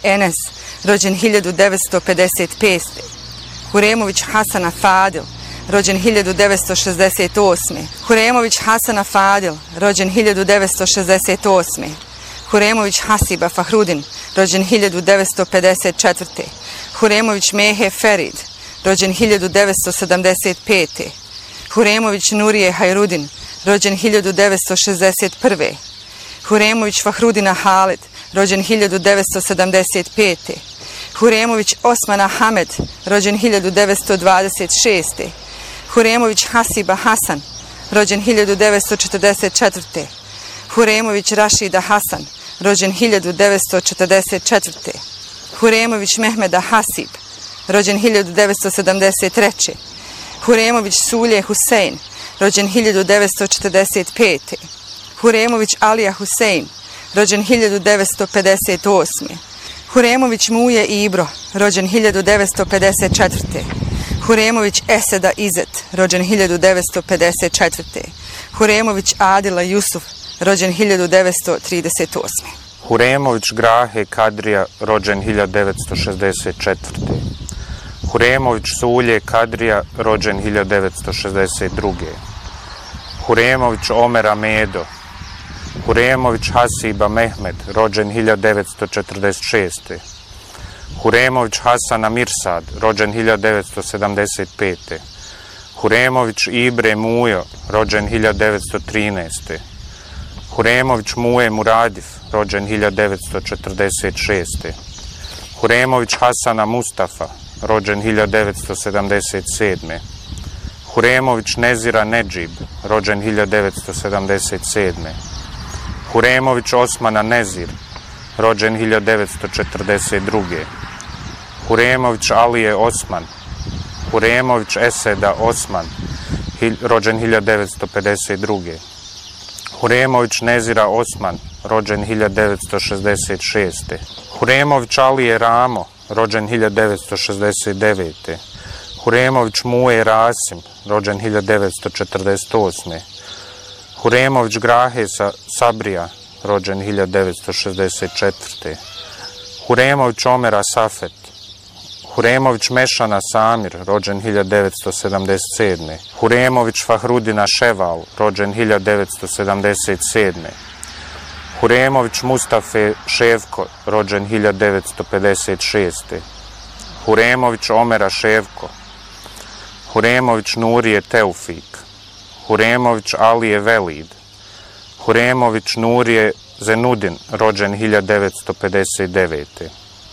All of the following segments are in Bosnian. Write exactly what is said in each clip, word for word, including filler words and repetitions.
Enes, rođen hiljadu devetsto pedeset pete. Huremović Hasana Fadil, rođen hiljadu devetsto šezdeset osme. Huremović Hasana Fadil, rođen hiljadu devetsto šezdeset osme. Huremović Hasiba Fahrudin, rođen hiljadu devetsto pedeset četvrte. Huremović Mehe Ferid, rođen hiljadu devetsto sedamdeset pete. Huremović Nurije Hajrudin, rođen hiljadu devetsto šezdeset prve. Huremović Fahrudina Halid, rođen hiljadu devetsto sedamdeset pete. Huremović Osmana Hamed, rođen hiljadu devetsto dvadeset šeste. Huremović Hasiba Hasan, rođen hiljadu devetsto četrdeset četvrte. Huremović Rašida Hasan, rođen hiljadu devetsto četrdeset četvrte. Huremović Mehmeda Hasib, rođen hiljadu devetsto sedamdeset treće. Huremović Sulje Husein, rođen hiljadu devetsto četrdeset pete. Huremović Alija Husein, rođen hiljadu devetsto pedeset osme. Huremović Muje Ibro, rođen hiljadu devetsto pedeset četvrte. Huremović Eseda Izet, rođen hiljadu devetsto pedeset četvrte. Huremović Adila Jusuf, rođen hiljadu devetsto trideset osme. Huremović Grahe Kadrija, rođen hiljadu devetsto šezdeset četvrte. Huremović Sulje Kadrija, rođen hiljadu devetsto šezdeset druge. Huremović Omer Amedo. Huremović Hasiba Mehmed, rođen hiljadu devetsto četrdeset šeste. Huremović Hasana Mirsad, rođen hiljadu devetsto sedamdeset pete. Huremović Ibre Mujo, rođen hiljadu devetsto trinaeste. Huremović Muje Muradif, rođen hiljadu devetsto četrdeset šeste. Huremović Hasana Mustafa, rođen hiljadu devetsto sedamdeset sedme. Huremović Nezira Nedžib, rođen hiljadu devetsto sedamdeset sedme. Huremović Osmana Nezir, rođen hiljadu devetsto četrdeset druge. Huremović Alije Osman. Huremović Eseda Osman, rođen hiljadu devetsto pedeset druge. Huremović Nezira Osman, rođen hiljadu devetsto šezdeset šeste. Huremović Alije Ramo, rođen hiljadu devetsto šezdeset devete. Huremović Muje Rasim, rođen hiljadu devetsto četrdeset osme. Huremović Grahe Sabrija, rođen hiljadu devetsto šezdeset četvrte. Huremović Omera Safet. Huremović Mešana Samir, rođen hiljadu devetsto sedamdeset sedme. Huremović Fahrudina Ševal, rođen hiljadu devetsto sedamdeset sedme. Huremović Mustafe Ševko, rođen hiljadu devetsto pedeset šeste. Huremović Omera Ševko. Huremović Nurije Teufik. Huremović Alije Velid. Huremović Nurije Zenudin, rođen hiljadu devetsto pedeset devete.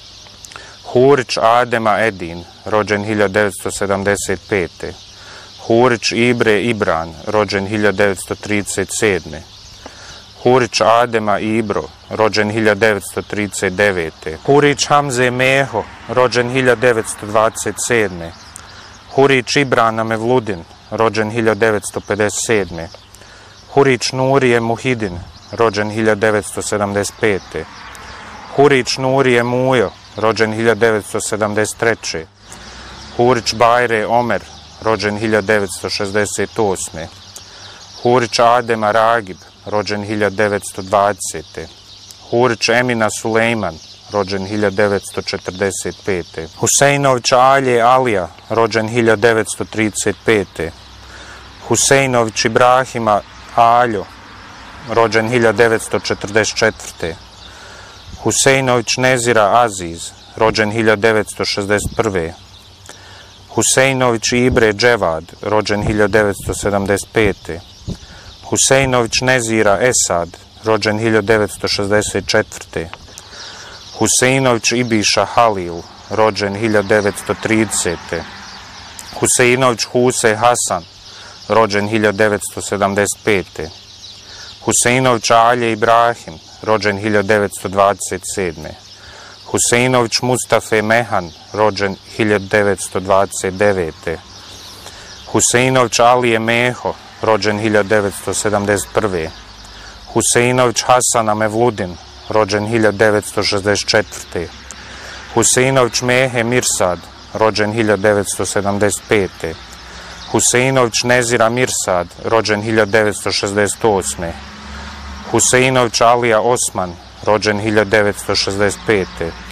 Hurić Adema Edin, rođen hiljadu devetsto sedamdeset pete. Hurić Ibre Ibran, rođen hiljadu devetsto trideset sedme. Hurić Adema Ibro, rođen hiljadu devetsto trideset devete. Hurić Hamze Meho, rođen hiljadu devetsto dvadeset sedme. Hurić Ibrana Mevludin, rođen hiljadu devetsto pedeset sedme. Hurić Nurije Muhidin, rođen hiljadu devetsto sedamdeset pete. Hurić Nurije Mujo, rođen hiljadu devetsto sedamdeset treće. Hurić Bajre Omer, rođen hiljadu devetsto šezdeset osme. Hurić Adema Ragib, rođen hiljadu devetsto dvadesete. Hurić Emina Sulejman, rođen hiljadu devetsto četrdeset pete. Huseinović Alje Alija, rođen hiljadu devetsto trideset pete. Huseinović Ibrahima Aljo, rođen hiljadu devetsto četrdeset četvrte. Huseinović Nezira Aziz, rođen hiljadu devetsto šezdeset prve. Huseinović Ibre Dževad, rođen hiljadu devetsto sedamdeset pete. Huseinović Nezira Esad, rođen hiljadu devetsto šezdeset četvrte. Huseinović Ibiša Halil, rođen hiljadu devetsto tridesete. Huseinović Huse Hasan, rođen hiljadu devetsto sedamdeset pete. Huseinović Alje Ibrahim, rođen hiljadu devetsto dvadeset sedme. Huseinović Mustafe Mehan, rođen hiljadu devetsto dvadeset devete. Huseinović Alije Meho, rođen hiljadu devetsto sedamdeset prve. Huseinović Hasana Mevludin, rođen hiljadu devetsto šezdeset četvrte. Huseinović Mehe Mirsad, rođen hiljadu devetsto sedamdeset pete. Huseinović Nezira Mirsad, rođen hiljadu devetsto šezdeset osme. Huseinović Alija Osman, rođen hiljadu devetsto šezdeset pete.